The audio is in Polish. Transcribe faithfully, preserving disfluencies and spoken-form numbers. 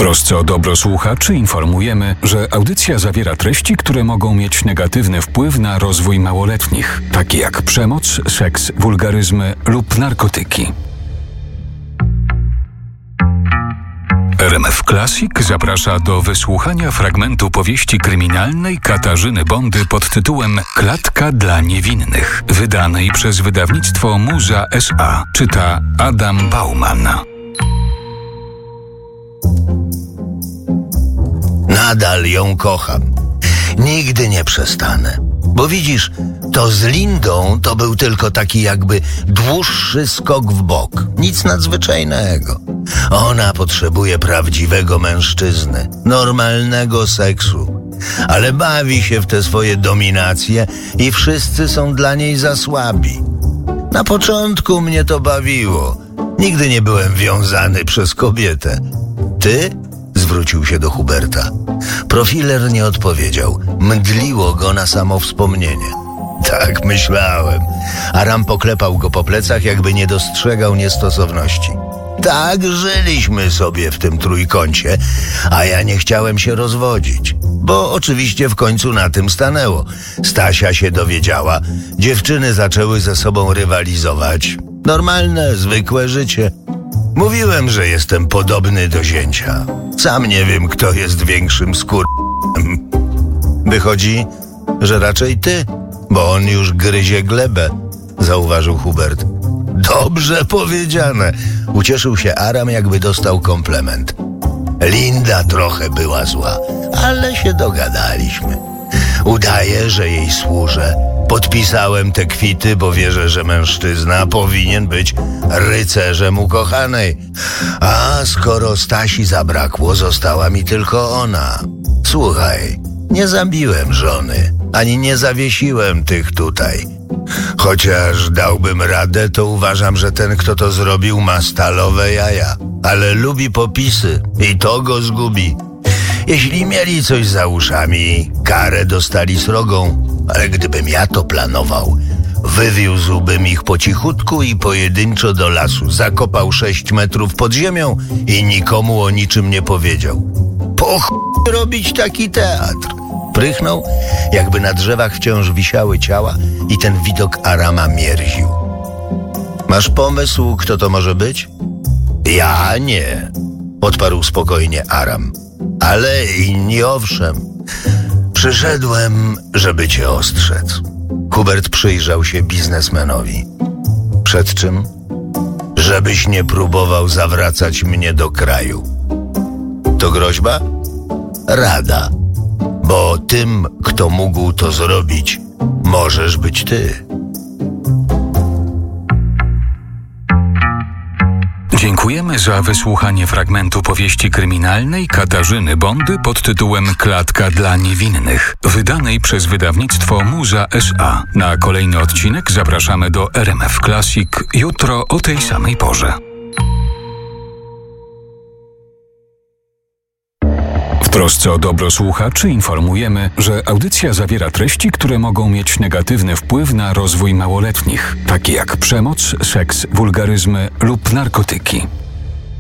trosce o dobro słuchaczy informujemy, że audycja zawiera treści, które mogą mieć negatywny wpływ na rozwój małoletnich, takie jak przemoc, seks, wulgaryzmy lub narkotyki. R M F Classic zaprasza do wysłuchania fragmentu powieści kryminalnej Katarzyny Bondy pod tytułem Klatka dla niewinnych, wydanej przez wydawnictwo Muza S A. Czyta Adam Bauman. Nadal ją kocham. Nigdy nie przestanę. Bo widzisz, to z Lindą to był tylko taki jakby dłuższy skok w bok. Nic nadzwyczajnego. Ona potrzebuje prawdziwego mężczyzny, normalnego seksu. Ale bawi się w te swoje dominacje i wszyscy są dla niej za słabi. Na początku mnie to bawiło. Nigdy nie byłem wiązany przez kobietę. Ty? Zwrócił się do Huberta. Profiler nie odpowiedział. Mdliło go na samo wspomnienie. Tak myślałem. Aram poklepał go po plecach, jakby nie dostrzegał niestosowności. Tak żyliśmy sobie w tym trójkącie, a ja nie chciałem się rozwodzić. Bo oczywiście w końcu na tym stanęło. Stasia się dowiedziała, dziewczyny zaczęły ze sobą rywalizować. Normalne, zwykłe życie. Mówiłem, że jestem podobny do zięcia. Sam nie wiem, kto jest większym skurwem. Wychodzi, że raczej ty, bo on już gryzie glebę, zauważył Hubert. Dobrze powiedziane. Ucieszył się Aram, jakby dostał komplement. Linda trochę była zła, ale się dogadaliśmy. Udaje, że jej służę. Podpisałem te kwity, bo wierzę, że mężczyzna powinien być rycerzem ukochanej. A skoro Stasi zabrakło, została mi tylko ona. Słuchaj, nie zabiłem żony, ani nie zawiesiłem tych tutaj. Chociaż dałbym radę, to uważam, że ten, kto to zrobił, ma stalowe jaja. Ale lubi popisy i to go zgubi. Jeśli mieli coś za uszami, karę dostali srogą. Ale gdybym ja to planował, wywiózłbym ich po cichutku i pojedynczo do lasu, zakopał sześć metrów pod ziemią i nikomu o niczym nie powiedział. Po ch... robić taki teatr. Prychnął, jakby na drzewach wciąż wisiały ciała i ten widok Arama mierził. Masz pomysł, kto to może być? Ja nie, odparł spokojnie Aram. Ale inni owszem. Przyszedłem, żeby cię ostrzec. Hubert przyjrzał się biznesmenowi. Przed czym? Żebyś nie próbował zawracać mnie do kraju. To groźba? Rada. Bo tym, kto mógł to zrobić, możesz być ty. Dziękujemy za wysłuchanie fragmentu powieści kryminalnej Katarzyny Bondy pod tytułem Klatka dla niewinnych, wydanej przez wydawnictwo Muza S A. Na kolejny odcinek zapraszamy do R M F Classic jutro o tej samej porze. W trosce o dobro słuchaczy informujemy, że audycja zawiera treści, które mogą mieć negatywny wpływ na rozwój małoletnich, takie jak przemoc, seks, wulgaryzmy lub narkotyki.